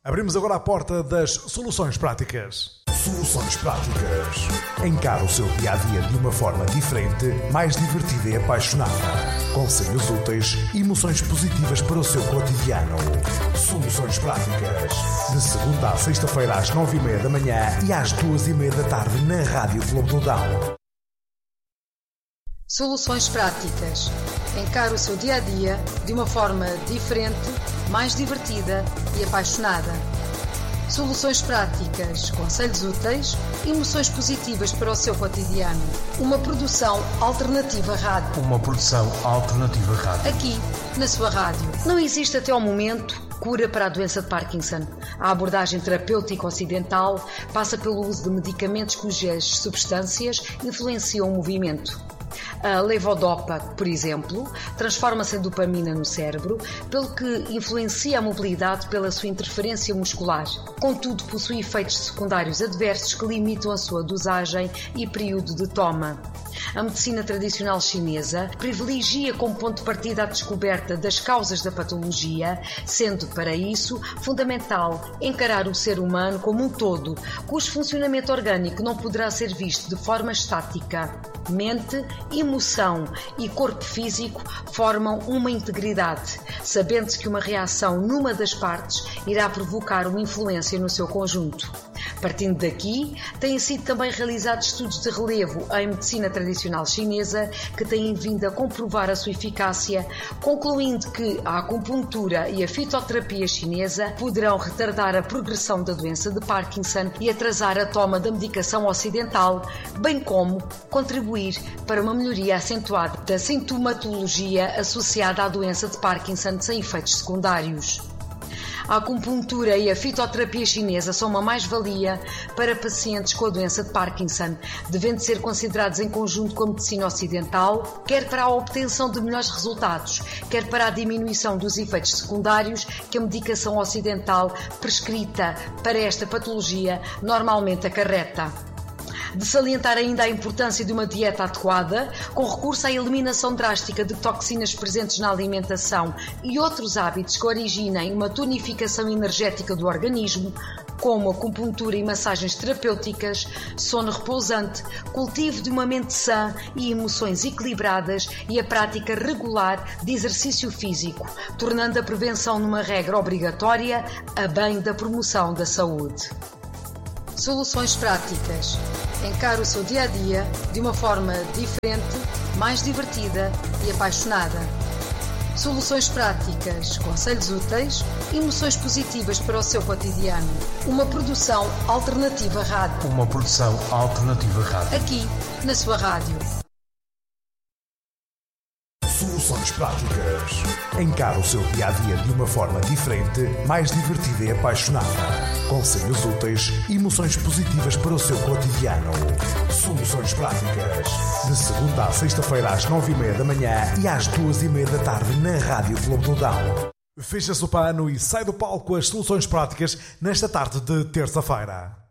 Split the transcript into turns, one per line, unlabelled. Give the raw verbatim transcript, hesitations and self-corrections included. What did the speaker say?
Abrimos agora a porta das soluções práticas. Soluções práticas. Encara o seu dia-a-dia de uma forma diferente, mais divertida e apaixonada. Conselhos úteis e emoções positivas para o seu cotidiano. Soluções práticas. De segunda à sexta-feira às nove e meia da manhã e às duas e meia da tarde na Rádio Clube do Dão.
Soluções práticas. Encare o seu dia-a-dia de uma forma diferente, mais divertida e apaixonada. Soluções práticas, conselhos úteis e emoções positivas para o seu cotidiano. Uma produção alternativa rádio.
Uma produção alternativa rádio.
Aqui, na sua rádio. Não existe até ao momento cura para a doença de Parkinson. A abordagem terapêutica ocidental passa pelo uso de medicamentos cujas substâncias influenciam o movimento. A levodopa, por exemplo, transforma-se em dopamina no cérebro, pelo que influencia a mobilidade pela sua interferência muscular. Contudo, possui efeitos secundários adversos que limitam a sua dosagem e período de toma. A medicina tradicional chinesa privilegia como ponto de partida a descoberta das causas da patologia, sendo para isso fundamental encarar o ser humano como um todo, cujo funcionamento orgânico não poderá ser visto de forma estática. Mente, emoção e corpo físico formam uma integridade, sabendo-se que uma reação numa das partes irá provocar uma influência no seu conjunto. Partindo daqui, têm sido também realizados estudos de relevo em medicina tradicional chinesa que têm vindo a comprovar a sua eficácia, concluindo que a acupuntura e a fitoterapia chinesa poderão retardar a progressão da doença de Parkinson e atrasar a toma da medicação ocidental, bem como contribuir para uma melhoria acentuada da sintomatologia associada à doença de Parkinson sem efeitos secundários. A acupuntura e a fitoterapia chinesa são uma mais-valia para pacientes com a doença de Parkinson, devendo ser considerados em conjunto com a medicina ocidental, quer para a obtenção de melhores resultados, quer para a diminuição dos efeitos secundários que a medicação ocidental prescrita para esta patologia normalmente acarreta. De salientar ainda a importância de uma dieta adequada, com recurso à eliminação drástica de toxinas presentes na alimentação e outros hábitos que originem uma tonificação energética do organismo, como acupuntura e massagens terapêuticas, sono repousante, cultivo de uma mente sã e emoções equilibradas e a prática regular de exercício físico, tornando a prevenção numa regra obrigatória a bem da promoção da saúde. Soluções práticas. Encare o seu dia-a-dia de uma forma diferente, mais divertida e apaixonada. Soluções práticas, conselhos úteis e emoções positivas para o seu cotidiano. Uma produção alternativa rádio.
Uma produção alternativa rádio.
Aqui, na sua rádio.
Soluções práticas. Encara o seu dia-a-dia de uma forma diferente, mais divertida e apaixonada. Conselhos úteis e emoções positivas para o seu cotidiano. Soluções práticas. De segunda à sexta-feira às nove e meia da manhã e às duas e meia da tarde na Rádio Clube do Dão. Fecha-se o pano e sai do palco as soluções práticas nesta tarde de terça-feira.